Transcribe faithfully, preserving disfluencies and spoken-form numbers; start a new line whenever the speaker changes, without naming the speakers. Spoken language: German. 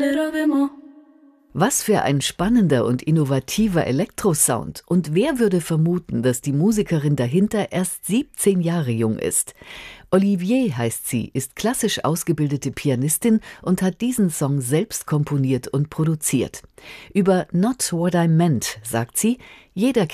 Was für ein spannender und innovativer Elektrosound. Und wer würde vermuten, dass die Musikerin dahinter erst siebzehn Jahre jung ist? Olivier heißt sie, ist klassisch ausgebildete Pianistin und hat diesen Song selbst komponiert und produziert. Über Not What I Meant sagt sie: Jeder kennt